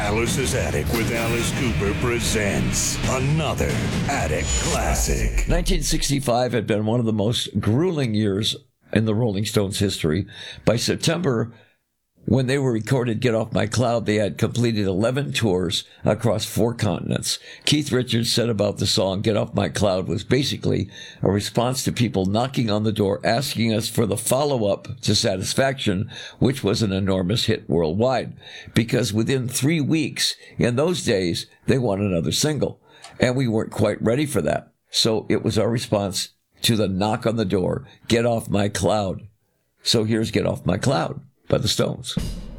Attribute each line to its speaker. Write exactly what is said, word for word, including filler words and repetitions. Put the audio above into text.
Speaker 1: Alice's Attic with Alice Cooper presents another Attic Classic.
Speaker 2: nineteen sixty-five had been one of the most grueling years in the Rolling Stones' history. By September, when they were recorded Get Off My Cloud, they had completed eleven tours across four continents. Keith Richards said about the song Get Off My Cloud was basically a response to people knocking on the door asking us for the follow-up to Satisfaction, which was an enormous hit worldwide. Because within three weeks, in those days, they wanted another single. And we weren't quite ready for that. So it was our response to the knock on the door, Get Off My Cloud. So here's Get Off My Cloud by the Stones.